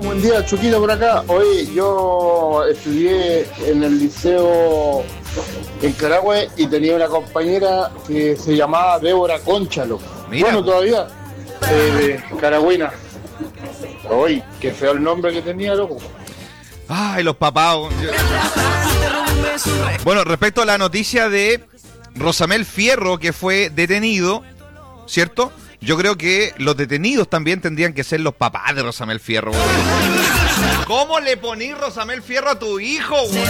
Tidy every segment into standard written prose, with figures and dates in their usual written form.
buen día, Chuquito por acá. Oye, yo estudié en el liceo en Carahue y tenía una compañera que se llamaba Débora Conchalo. Mira. Bueno, todavía, de Caragüina. Oye, qué feo el nombre que tenía, loco. Ay, los papás. Bueno, respecto a la noticia de Rosamel Fierro, que fue detenido, ¿cierto? Yo creo que los detenidos también tendrían que ser los papás de Rosamel Fierro. ¿Cómo le ponís Rosamel Fierro a tu hijo, güey?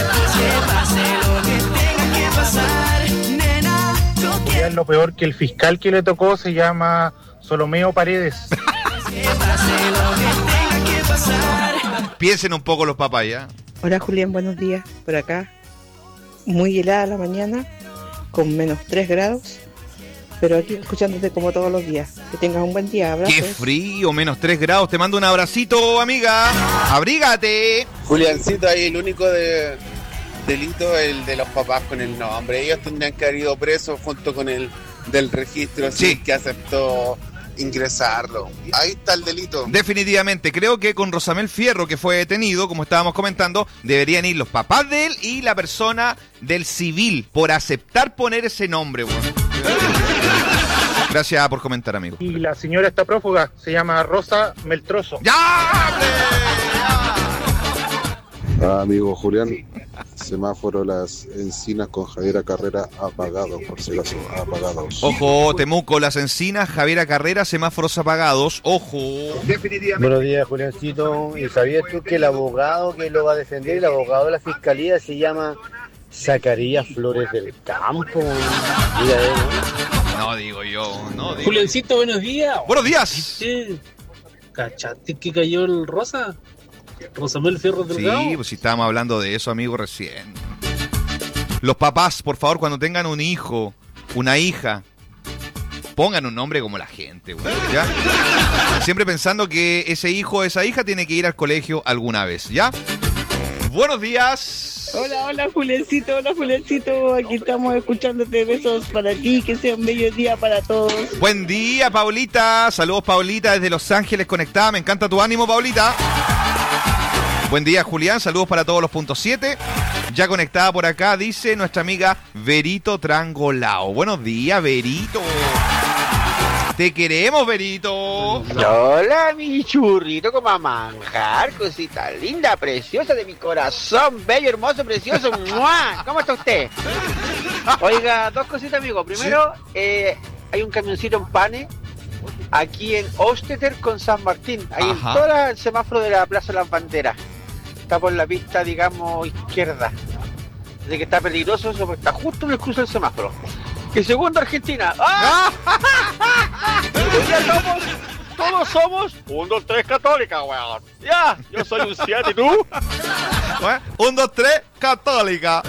Es lo peor que el fiscal que le tocó se llama Solomeo Paredes. Piensen un poco los papás, ¿ya? Hola Julián, buenos días. Por acá, muy helada la mañana, con menos 3 grados, pero aquí escuchándote como todos los días. Que tengas un buen día, abrazos. Qué frío, menos 3 grados. Te mando un abracito, amiga. Abrígate. Juliancito, ahí el único delito es el de los papás con el nombre. Ellos tendrían que haber ido presos junto con el del registro, Sí. que aceptó ingresarlo. Ahí está el delito. Definitivamente, creo que con Rosamel Fierro, que fue detenido, como estábamos comentando, deberían ir los papás de él y la persona del civil por aceptar poner ese nombre, güey. Gracias por comentar, amigo. Y la señora está prófuga, se llama Rosa Meltroso. ¡Ya, hombre! Amigo Julián, semáforo Las Encinas con Javiera Carrera apagados, por si acaso, apagados. Ojo, Temuco, Las Encinas, Javiera Carrera, semáforos apagados. Ojo. Buenos días, Juliancito. ¿Y sabías tú que el abogado que lo va a defender, el abogado de la fiscalía, se llama Zacarías Flores del Campo? Mira, No digo yo, no digo. Juliancito, buenos días. Buenos días. Sí. ¿Cachaste que cayó el Rosa? Rosamel Fierro del Delgado. Sí, pues si estábamos hablando de eso, amigo, recién. Los papás, por favor, cuando tengan un hijo, una hija, pongan un nombre como la gente, güey, ¿ya? Siempre pensando que ese hijo o esa hija tiene que ir al colegio alguna vez, ¿ya? Buenos días. Hola Juliancito, aquí estamos escuchándote, besos para ti, que sea un bello día para todos. Buen día, Paulita. Saludos, Paulita, desde Los Ángeles conectada. Me encanta tu ánimo, Paulita. Buen día, Julián. Saludos para todos los puntos 7. Ya conectada por acá, dice nuestra amiga Verito Trangolao. Buenos días, Verito. Te queremos, Verito. Hola, mi churrito como a manjar, cosita linda, preciosa de mi corazón, bello, hermoso, precioso. ¡Mua! ¿Cómo está usted? Oiga, dos cositas, amigo. Primero, hay un camioncito en Pane aquí en Osteter con San Martín, ahí en todo el semáforo de la Plaza de las Banderas. Está por la pista, digamos, izquierda. Desde que está peligroso, eso está justo en el cruce del semáforo. Y segundo, Argentina. ¡Ah! Todos somos 1, 2, 3 católica, weón. Ya, yo soy un 7, ¿y tú? 1, 2, 3, católica.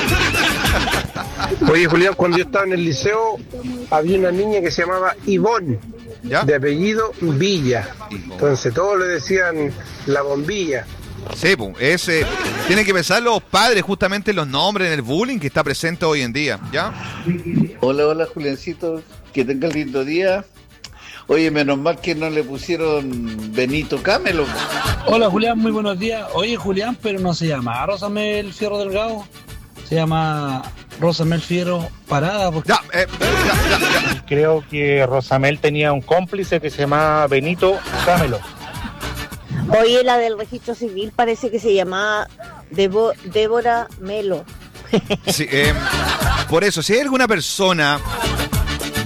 Oye, Julián, cuando yo estaba en el liceo, había una niña que se llamaba Ivonne, de apellido Villa. Entonces todos le decían la bombilla. Sí, pues, tienen que pensar los padres justamente los nombres en el bullying que está presente hoy en día, ¿ya? Hola, Juliancito, que tenga el lindo día. Oye, menos mal que no le pusieron Benito Camelo. Hola, Julián, muy buenos días. Oye, Julián, pero no se llama Rosamel Fierro Delgado. Se llama Rosamel Fierro Parada. Porque... Creo que Rosamel tenía un cómplice que se llamaba Benito Camelo. Oye, la del registro civil parece que se llamaba Débora Melo. Sí, por eso, si hay alguna persona